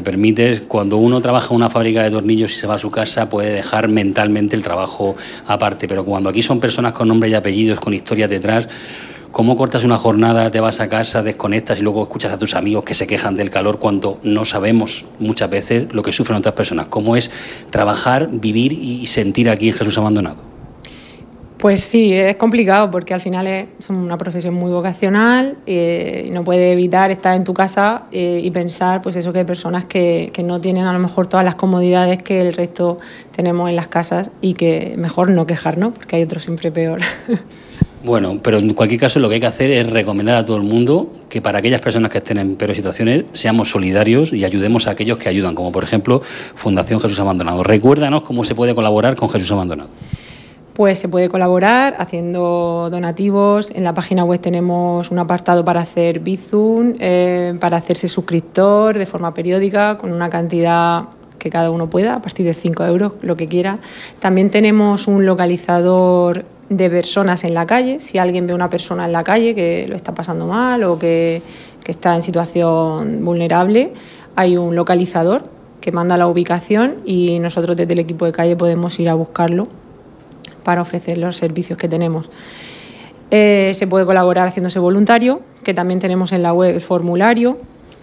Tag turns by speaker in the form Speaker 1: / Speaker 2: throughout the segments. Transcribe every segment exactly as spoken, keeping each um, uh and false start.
Speaker 1: permites, cuando uno trabaja en una fábrica de tornillos y se va a su casa puede dejar mentalmente el trabajo aparte, pero cuando aquí son personas con nombre y apellidos, con historias detrás, ¿cómo cortas una jornada, te vas a casa, desconectas y luego escuchas a tus amigos que se quejan del calor cuando no sabemos muchas veces lo que sufren otras personas? ¿Cómo es trabajar, vivir y sentir aquí en Jesús Abandonado?
Speaker 2: Pues sí, es complicado porque al final es una profesión muy vocacional eh, y no puedes evitar estar en tu casa eh, y pensar pues eso, que hay personas que, que no tienen a lo mejor todas las comodidades que el resto tenemos en las casas y que mejor no quejarnos porque hay otros siempre peor.
Speaker 1: Bueno, pero en cualquier caso lo que hay que hacer es recomendar a todo el mundo que para aquellas personas que estén en peores situaciones seamos solidarios y ayudemos a aquellos que ayudan, como por ejemplo Fundación Jesús Abandonado. Recuérdanos cómo se puede colaborar con Jesús Abandonado.
Speaker 2: Pues se puede colaborar haciendo donativos. En la página web tenemos un apartado para hacer Bizum, eh, para hacerse suscriptor de forma periódica con una cantidad que cada uno pueda, a partir de cinco euros, lo que quiera. También tenemos un localizador de personas en la calle. Si alguien ve a una persona en la calle que lo está pasando mal o que, que está en situación vulnerable, hay un localizador que manda la ubicación y nosotros desde el equipo de calle podemos ir a buscarlo para ofrecer los servicios que tenemos. Eh, se puede colaborar haciéndose voluntario, que también tenemos en la web el formulario,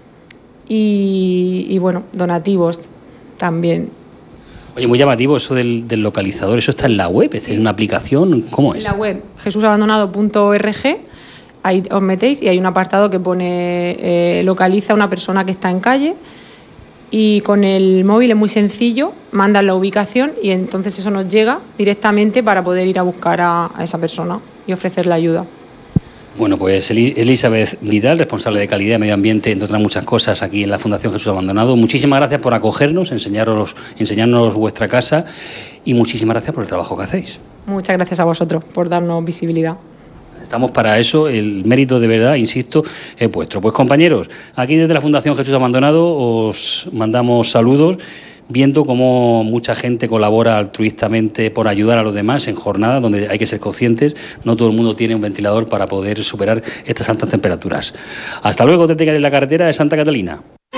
Speaker 2: y, y bueno, donativos también.
Speaker 1: Oye, muy llamativo eso del, del localizador, ¿eso está en la web? ¿Es una aplicación? ¿Cómo es?
Speaker 2: En la web, jesús abandonado punto org, ahí os metéis y hay un apartado que pone eh, localiza a una persona que está en calle, y con el móvil es muy sencillo, mandan la ubicación y entonces eso nos llega directamente para poder ir a buscar a, a esa persona y ofrecerle ayuda.
Speaker 1: Bueno, pues Elizabeth Vidal, responsable de calidad y medio ambiente, entre otras muchas cosas, aquí en la Fundación Jesús Abandonado. Muchísimas gracias por acogernos, enseñarnos, enseñarnos vuestra casa y muchísimas gracias por el trabajo que hacéis.
Speaker 2: Muchas gracias a vosotros por darnos visibilidad.
Speaker 1: Estamos para eso, el mérito de verdad, insisto, es vuestro. Pues compañeros, aquí desde la Fundación Jesús Abandonado os mandamos saludos, viendo cómo mucha gente colabora altruistamente por ayudar a los demás en jornadas donde hay que ser conscientes, no todo el mundo tiene un ventilador para poder superar estas altas temperaturas. Hasta luego desde la carretera de Santa Catalina.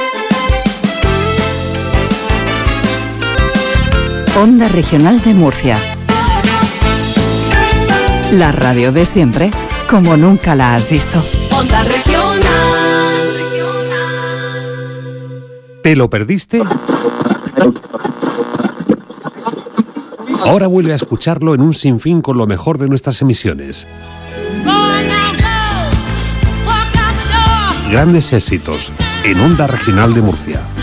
Speaker 3: Onda Regional de Murcia. La radio de siempre, como nunca la has visto.
Speaker 4: Onda Regional.
Speaker 5: ¿Te lo perdiste? Ahora vuelve a escucharlo en un sinfín con lo mejor de nuestras emisiones. Grandes éxitos en Onda Regional de Murcia.